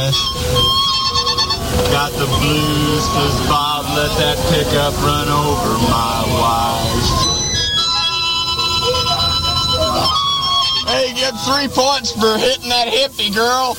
Got the blues 'cause Bob let that pickup run over my wife. Hey, get 3 points for hitting that hippie, girl.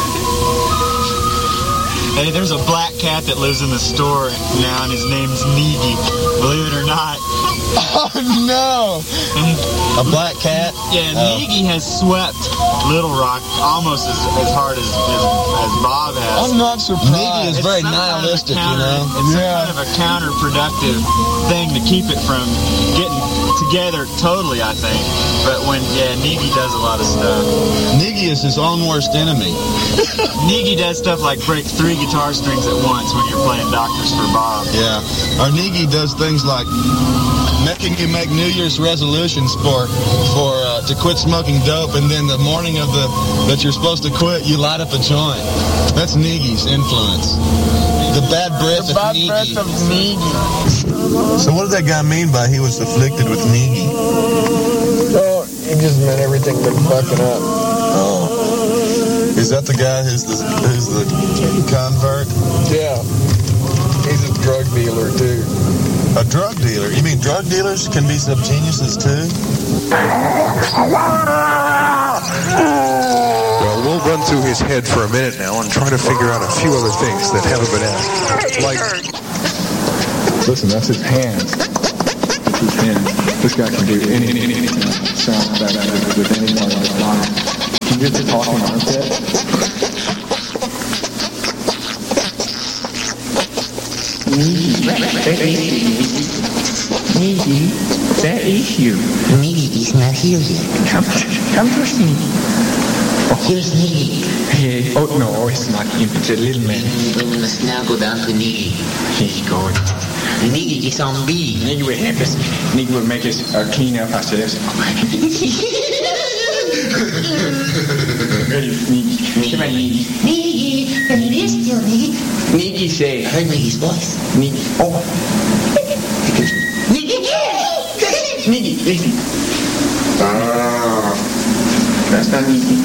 Hey, there's a black cat that lives in the store now, and his name's Needy. Believe it or not. Oh, no. A black cat? Yeah, Needy has swept Little Rock almost as hard as Bob has. I'm not surprised. Needy is very nihilistic, you know? It's kind of a counterproductive thing to keep it from getting together totally, I think. But Needy does a lot of stuff. Needy is his own worst enemy. Needy does stuff like break 3 guitar strings at once when you're playing Doctors for Bob. Yeah. Or Needy does things like making you make New Year's resolutions to quit smoking dope, and then the morning of that you're supposed to quit, you light up a joint. That's Needy's influence. The bad breath of Needy. So what does that guy mean by he was afflicted with Needy? Oh, he just meant everything but fucking up. Oh. Is that the guy who's the convert? Yeah. He's a drug dealer, too. A drug dealer? You mean drug dealers can be subgeniuses, too? Well, we'll run through his head for a minute now and try to figure out a few other things that haven't been asked. Like... Listen, that's his hands. It's his hands. This guy can do any sound with any part of his body. Can you just talk on armpit? Needy, that is you. Needy is not here yet. Come to Needy. Oh, here's Needy. Hey, oh no, it's not him. It's a little man. We must now go down to Needy. He's going. Needy is on B. Needy will help us. Needy will make us clean up ourselves. Ready, Needy. Come on, Needy. Needy, and it is still Needy. Needy say. I heard Needy's voice. Needy. Oh. Needy. Needy, listen. That's not Needy.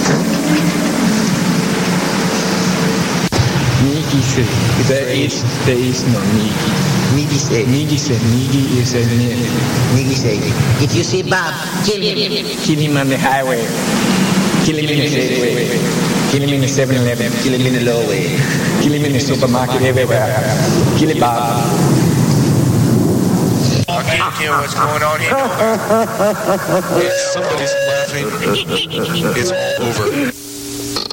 Needy said, there is no Needy. Needy said. Needy said, Needy is a nigga. Needy said, if you see Bob, kill him. Kill him on the highway. Kill him in the Safeway. Kill him in the 7-Eleven. Kill him in the low way. Kill him in the supermarket everywhere. Kill him, Bob. I can't tell what's going on here. If somebody's laughing, it's all over.